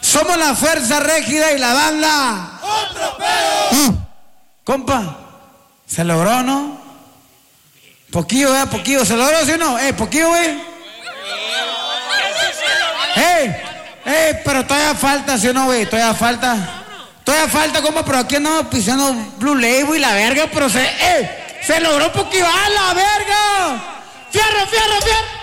Somos la fuerza rígida y la banda. ¡Otro pedo! Compa, se logró, ¿no? Poquillo, poquillo. ¿Se logró, sí o no? Poquillo, güey. Pero todavía falta, ¿sí o no, güey? Todavía falta, compa, pero aquí andamos pisando Blue Label y la verga, pero se logró poquillo. ¡A la verga! ¡Fierro, fierro, fierro!